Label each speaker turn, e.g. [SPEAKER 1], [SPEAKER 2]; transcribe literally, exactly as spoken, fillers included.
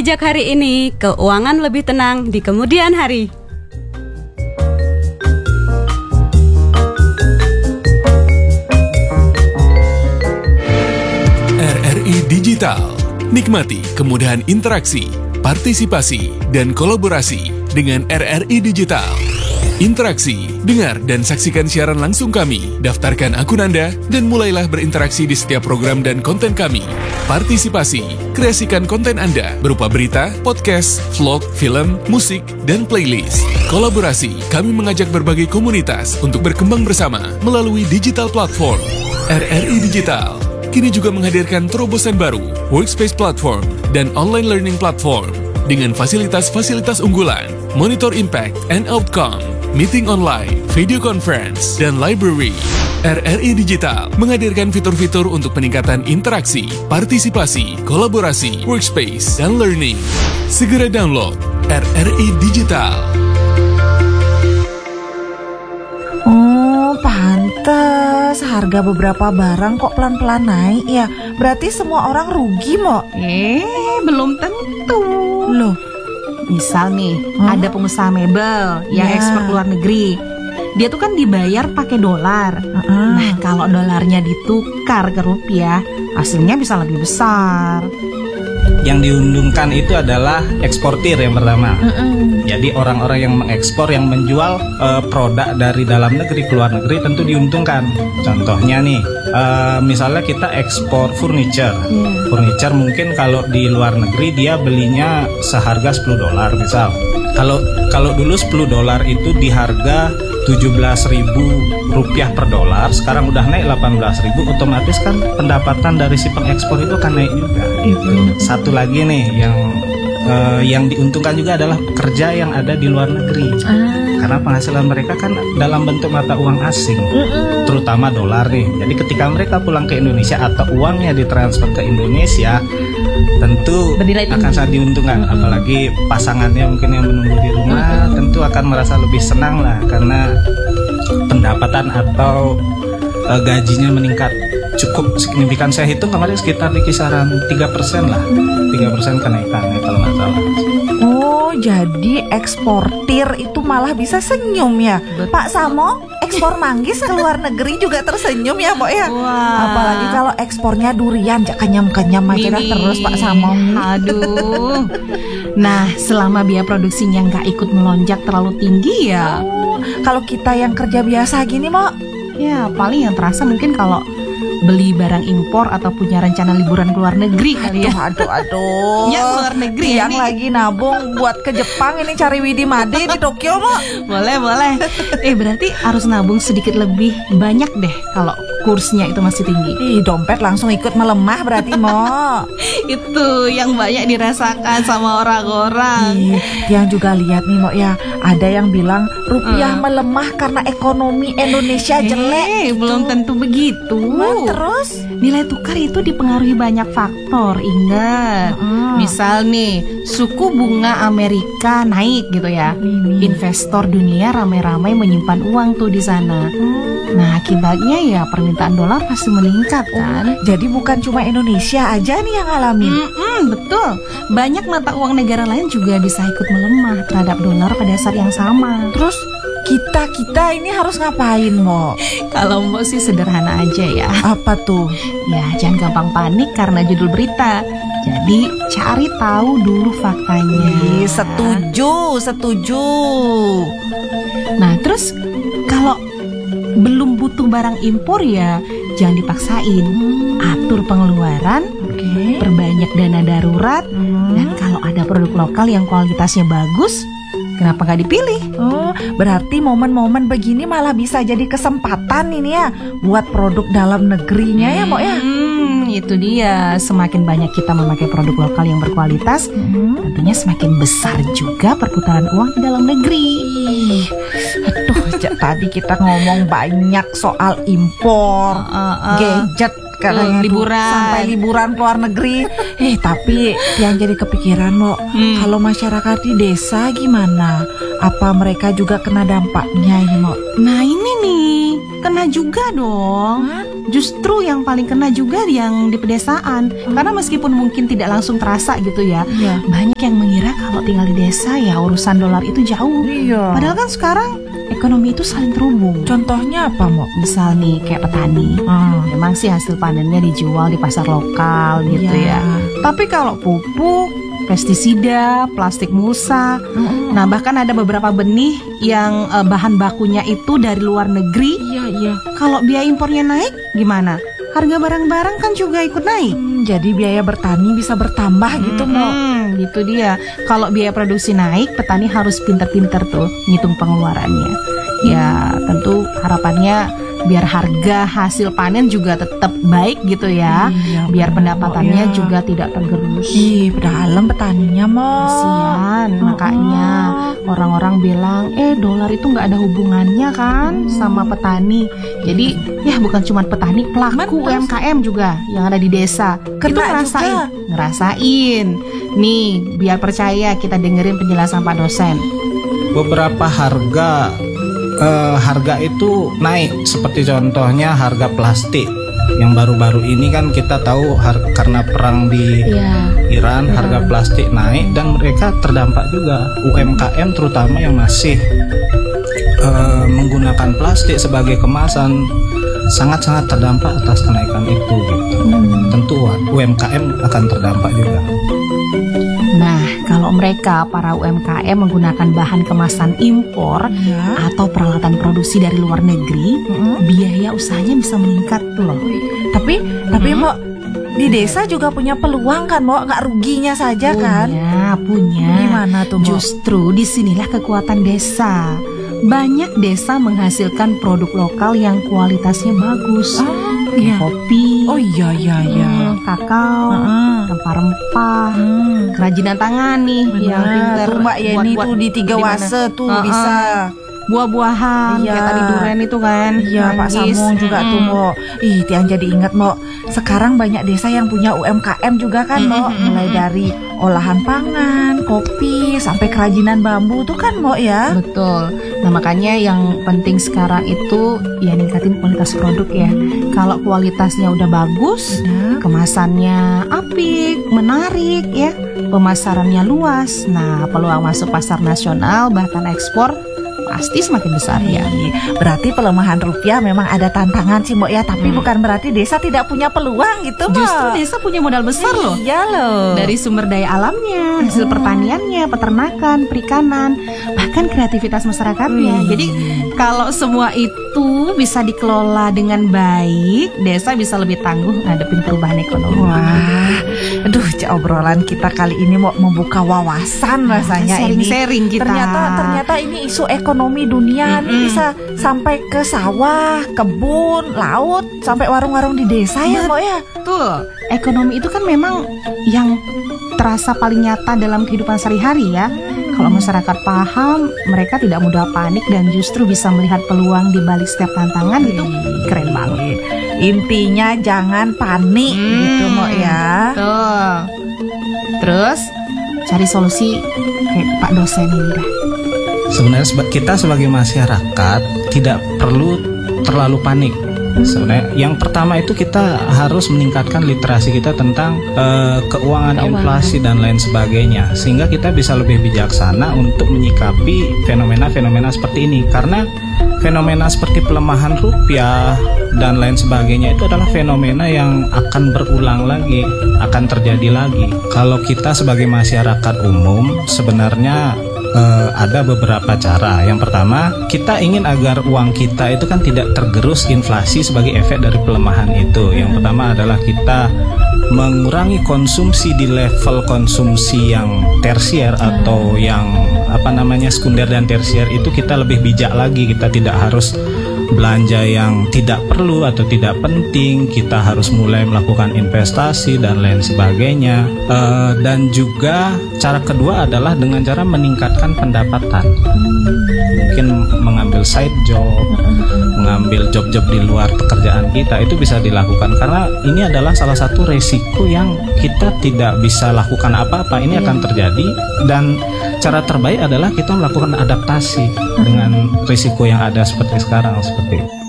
[SPEAKER 1] bijak hari ini, keuangan lebih tenang di kemudian hari.
[SPEAKER 2] R R I Digital. Nikmati kemudahan interaksi, partisipasi, dan kolaborasi dengan R R I Digital. Interaksi, dengar dan saksikan siaran langsung kami, daftarkan akun Anda, dan mulailah berinteraksi di setiap program dan konten kami. Partisipasi, kreasikan konten Anda berupa berita, podcast, vlog, film, musik, dan playlist. Kolaborasi, kami mengajak berbagai komunitas untuk berkembang bersama melalui digital platform. R R I Digital kini juga menghadirkan terobosan baru, workspace platform, dan online learning platform dengan fasilitas-fasilitas unggulan, monitor impact and outcome, meeting online, video conference, dan library. R R I Digital menghadirkan fitur-fitur untuk peningkatan interaksi, partisipasi, kolaborasi, workspace, dan learning. Segera download R R I Digital.
[SPEAKER 3] Oh, pantes harga beberapa barang kok pelan-pelan naik ya. Berarti semua orang rugi, Mo.
[SPEAKER 4] Eh, belum tentu.
[SPEAKER 3] Loh,
[SPEAKER 4] Misal nih,
[SPEAKER 3] Hmm?
[SPEAKER 4] ada pengusaha mebel yang
[SPEAKER 3] Ya.
[SPEAKER 4] ekspor ke luar negeri. Dia tuh kan dibayar pakai dolar.
[SPEAKER 3] Heeh.
[SPEAKER 4] Nah, kalau dolarnya ditukar ke rupiah, hasilnya bisa lebih besar.
[SPEAKER 5] Yang diuntungkan itu adalah eksportir yang pertama.
[SPEAKER 3] Mm-mm.
[SPEAKER 5] Jadi orang-orang yang mengekspor, yang menjual eh, produk dari dalam negeri ke luar negeri tentu diuntungkan. Contohnya nih, eh, misalnya kita ekspor furniture.
[SPEAKER 4] Iya.
[SPEAKER 5] Furniture mungkin kalau di luar negeri dia belinya seharga sepuluh dolar misal. Kalau kalau dulu sepuluh dolar itu di harga tujuh belas ribu rupiah per dolar, sekarang udah naik delapan belas ribu, otomatis kan pendapatan dari si pengekspor itu akan naik juga. Satu lagi nih yang eh, yang diuntungkan juga adalah pekerja yang ada di luar negeri. Karena penghasilan mereka kan dalam bentuk mata uang asing, terutama dolar nih. Jadi ketika mereka pulang ke Indonesia atau uangnya ditransfer ke Indonesia, tentu
[SPEAKER 4] Bernilai tinggi.
[SPEAKER 5] akan sangat diuntungkan. Apalagi pasangannya mungkin yang menunggu di rumah, tentu akan merasa lebih senang lah karena pendapatan atau eh, gajinya meningkat cukup signifikan. Saya hitung kemarin sekitar di kisaran tiga persen lah, tiga persen kenaikannya kalau nggak salah.
[SPEAKER 3] Oh, jadi eksportir itu malah bisa senyum ya. Pak Samo, ekspor manggis ke luar negeri juga tersenyum ya, Mbok ya.
[SPEAKER 4] Wah.
[SPEAKER 3] Apalagi kalau ekspornya durian, jak kenyam-kenyam aja dah
[SPEAKER 4] Ini.
[SPEAKER 3] terus Pak Samo.
[SPEAKER 4] Aduh. Nah, selama biaya produksinya nggak ikut melonjak terlalu tinggi ya,
[SPEAKER 3] Kalau kita yang kerja biasa gini, Mo,
[SPEAKER 4] ya paling yang terasa mungkin kalau beli barang impor atau punya rencana liburan ke luar negeri kali ya.
[SPEAKER 3] aduh, aduh, aduh.
[SPEAKER 4] Ya, ke luar negeri ya,
[SPEAKER 3] Yang
[SPEAKER 4] nih.
[SPEAKER 3] lagi nabung buat ke Jepang ini cari Widi Made di Tokyo, Mo.
[SPEAKER 4] Boleh, boleh. Eh, berarti harus nabung sedikit lebih banyak deh kalau kursnya itu masih tinggi.
[SPEAKER 3] Ih, dompet langsung ikut melemah berarti, Mo.
[SPEAKER 4] Itu yang banyak dirasakan sama orang-orang.
[SPEAKER 3] Ih, yang juga lihat nih, Mo ya, ada yang bilang rupiah
[SPEAKER 4] Hmm.
[SPEAKER 3] melemah karena ekonomi Indonesia jelek.
[SPEAKER 4] Eh, belum tentu begitu.
[SPEAKER 3] Nah, terus?
[SPEAKER 4] Nilai tukar itu dipengaruhi banyak faktor. Ingat,
[SPEAKER 3] Mm.
[SPEAKER 4] misal nih, suku bunga Amerika naik gitu ya.
[SPEAKER 3] Ini.
[SPEAKER 4] Investor dunia ramai-ramai menyimpan uang tuh di sana. Nah, akibatnya ya permintaan dolar pasti meningkat kan.
[SPEAKER 3] Jadi bukan cuma Indonesia aja nih yang ngalamin.
[SPEAKER 4] Mm-mm, betul. Banyak mata uang negara lain juga bisa ikut melemah terhadap dolar pada saat yang sama.
[SPEAKER 3] Terus kita-kita ini harus ngapain, Mo?
[SPEAKER 4] Kalau mau sih sederhana aja ya.
[SPEAKER 3] Apa tuh?
[SPEAKER 4] Ya, jangan gampang panik karena judul berita. Jadi cari tahu dulu faktanya.
[SPEAKER 3] Ih, setuju, setuju.
[SPEAKER 4] Nah, terus kalau belum butuh barang impor ya jangan dipaksain. Atur pengeluaran,
[SPEAKER 3] Oke.
[SPEAKER 4] perbanyak dana darurat,
[SPEAKER 3] Hmm.
[SPEAKER 4] dan kalau ada produk lokal yang kualitasnya bagus, kenapa nggak dipilih?
[SPEAKER 3] Oh, berarti momen-momen begini malah bisa jadi kesempatan ini ya buat produk dalam negerinya ya, Mo ya.
[SPEAKER 4] Hmm, itu dia. Semakin banyak kita memakai produk lokal yang berkualitas,
[SPEAKER 3] Hmm.
[SPEAKER 4] tentunya semakin besar juga perputaran uang di dalam negeri.
[SPEAKER 3] Ih, aduh, Jak, tadi kita ngomong banyak soal impor,
[SPEAKER 4] Uh, uh.
[SPEAKER 3] gadget katanya
[SPEAKER 4] Uh,
[SPEAKER 3] tuh,
[SPEAKER 4] liburan.
[SPEAKER 3] sampai liburan ke luar negeri. Eh, tapi yang jadi kepikiran, Mo,
[SPEAKER 4] Hmm.
[SPEAKER 3] kalau masyarakat di desa gimana? Apa mereka juga kena dampaknya ini, Mo?
[SPEAKER 4] Nah ini nih, kena juga dong. justru yang paling kena juga yang di pedesaan. Karena meskipun mungkin tidak langsung terasa gitu ya,
[SPEAKER 3] Iya.
[SPEAKER 4] banyak yang mengira kalau tinggal di desa ya urusan dolar itu jauh.
[SPEAKER 3] Iya.
[SPEAKER 4] Padahal kan sekarang ekonomi itu saling terhubung.
[SPEAKER 3] Contohnya apa, Mo?
[SPEAKER 4] Misal nih kayak petani,
[SPEAKER 3] Hmm.
[SPEAKER 4] memang sih hasil panennya dijual di pasar lokal gitu
[SPEAKER 3] Iya.
[SPEAKER 4] ya. Tapi kalau pupuk, pestisida, plastik mulsa,
[SPEAKER 3] Mm-mm.
[SPEAKER 4] nah bahkan ada beberapa benih yang eh, bahan bakunya itu dari luar negeri.
[SPEAKER 3] Iya, iya.
[SPEAKER 4] Kalau biaya impornya naik, gimana? Harga barang-barang kan juga ikut naik.
[SPEAKER 3] Hmm, jadi biaya bertani bisa bertambah gitu, Mo.
[SPEAKER 4] Hmm, gitu dia. Kalau biaya produksi naik, petani harus pinter-pinter tuh ngitung pengeluarannya. Ya, tentu harapannya biar harga hasil panen juga tetap baik gitu ya.
[SPEAKER 3] Iya,
[SPEAKER 4] Biar
[SPEAKER 3] benar,
[SPEAKER 4] pendapatannya
[SPEAKER 3] Mo, ya.
[SPEAKER 4] juga tidak tergerus.
[SPEAKER 3] Ih, dalam petaninya, Mo.
[SPEAKER 4] Kasian, makanya orang-orang bilang, eh dolar itu nggak ada hubungannya kan sama petani. Jadi ya bukan cuma petani, pelaku U M K M juga yang ada di desa
[SPEAKER 3] Kena
[SPEAKER 4] itu ngerasain,
[SPEAKER 3] juga.
[SPEAKER 4] ngerasain. Nih, biar percaya kita dengerin penjelasan Pak dosen.
[SPEAKER 5] Beberapa harga eh, harga itu naik, seperti contohnya harga plastik yang baru-baru ini kan kita tahu har- karena perang di
[SPEAKER 4] Iya.
[SPEAKER 5] Iran, harga plastik naik dan mereka terdampak juga. U M K M terutama yang masih eh, menggunakan plastik sebagai kemasan sangat-sangat terdampak atas kenaikan itu gitu. Tentu U M K M akan terdampak juga.
[SPEAKER 4] Nah, kalau mereka para U M K M menggunakan bahan kemasan impor
[SPEAKER 3] Ya.
[SPEAKER 4] atau peralatan produksi dari luar negeri, biaya usahanya bisa meningkat tuh loh.
[SPEAKER 3] Tapi tapi Mo, di desa juga punya peluang kan, Mo? Nggak ruginya saja kan?
[SPEAKER 4] Punya, punya.
[SPEAKER 3] Gimana tuh, Mo?
[SPEAKER 4] Justru disinilah kekuatan desa. Banyak desa menghasilkan produk lokal yang kualitasnya bagus.
[SPEAKER 3] Oh, iya.
[SPEAKER 4] Kopi,
[SPEAKER 3] Oh iya iya iya.
[SPEAKER 4] hmm, kakao,
[SPEAKER 3] Heeh.
[SPEAKER 4] rempah-rempah,
[SPEAKER 3] Hmm.
[SPEAKER 4] kerajinan tangan nih yang pinter
[SPEAKER 3] Tuh Mbak Yeni
[SPEAKER 4] buat-buat
[SPEAKER 3] tuh di Tiga
[SPEAKER 4] di mana?
[SPEAKER 3] Wase tuh
[SPEAKER 4] Heeh.
[SPEAKER 3] bisa.
[SPEAKER 4] buah-buahan
[SPEAKER 3] Iya.
[SPEAKER 4] kayak tadi durian itu kan.
[SPEAKER 3] Iya Pak
[SPEAKER 4] manggis.
[SPEAKER 3] Samung juga tuh,
[SPEAKER 4] Mm-mm.
[SPEAKER 3] Mo. Ih, Tian jadi ingat, Mo. Sekarang banyak desa yang punya U M K M juga kan, Mo.
[SPEAKER 4] Mm-mm.
[SPEAKER 3] Mulai dari olahan pangan, kopi, sampai kerajinan bambu tuh kan, Mo ya.
[SPEAKER 4] Betul. Nah makanya yang penting sekarang itu ya ningkatin kualitas produk ya. Kalau kualitasnya udah bagus,
[SPEAKER 3] Nah,
[SPEAKER 4] kemasannya apik, menarik ya, pemasarannya luas. Nah peluang masuk pasar nasional bahkan ekspor pasti semakin besar ya.
[SPEAKER 3] berarti pelemahan rupiah memang ada tantangan sih, Mo ya. Tapi
[SPEAKER 4] Hmm.
[SPEAKER 3] bukan berarti desa tidak punya peluang gitu, Mo.
[SPEAKER 4] Justru desa punya modal besar loh.
[SPEAKER 3] Iya loh.
[SPEAKER 4] Dari sumber daya alamnya, hasil pertaniannya, peternakan, perikanan, bahkan kreativitas masyarakatnya.
[SPEAKER 3] Wih.
[SPEAKER 4] Jadi kalau semua itu bisa dikelola dengan baik, desa bisa lebih tangguh ngadepin perubahan ekonomi.
[SPEAKER 3] Wah, aduh, Cak, obrolan kita kali ini mau membuka wawasan rasanya ini.
[SPEAKER 4] Sharing-sharing kita.
[SPEAKER 3] Ternyata ternyata ini isu ekonomi dunia nih
[SPEAKER 4] Mm-mm.
[SPEAKER 3] bisa sampai ke sawah, kebun, laut, sampai warung-warung di desa ya, Mo ya.
[SPEAKER 4] Betul. Ekonomi itu kan memang yang terasa paling nyata dalam kehidupan sehari-hari ya. Kalau masyarakat paham, mereka tidak mudah panik dan justru bisa melihat peluang di balik setiap tantangan. Itu keren banget.
[SPEAKER 3] Intinya jangan panik
[SPEAKER 4] Hmm.
[SPEAKER 3] gitu, Mo ya.
[SPEAKER 4] Tuh. Terus cari solusi kayak Pak dosen ini dah.
[SPEAKER 5] Sebenarnya seba- kita sebagai masyarakat tidak perlu terlalu panik. Sebenarnya yang pertama itu kita harus meningkatkan literasi kita tentang eh, keuangan,
[SPEAKER 4] Keuangan.
[SPEAKER 5] inflasi dan lain sebagainya, sehingga kita bisa lebih bijaksana untuk menyikapi fenomena-fenomena seperti ini. Karena fenomena seperti pelemahan rupiah dan lain sebagainya itu adalah fenomena yang akan berulang lagi, akan terjadi lagi. Kalau kita sebagai masyarakat umum sebenarnya eh, ada beberapa cara. Yang pertama, kita ingin agar uang kita itu kan tidak tergerus inflasi sebagai efek dari pelemahan itu. Yang pertama adalah kita mengurangi konsumsi di level konsumsi yang tersier atau yang apa namanya sekunder dan tersier itu kita lebih bijak lagi. Kita tidak harus belanja yang tidak perlu atau tidak penting. Kita harus mulai melakukan investasi dan lain sebagainya. Eh, dan juga cara kedua adalah dengan cara meningkatkan pendapatan. Mungkin mengambil side job, mengambil job-job di luar pekerjaan kita, itu bisa dilakukan karena ini adalah salah satu resiko yang kita tidak bisa lakukan apa-apa. Ini akan terjadi dan cara terbaik adalah kita melakukan adaptasi dengan risiko yang ada seperti sekarang seperti itu.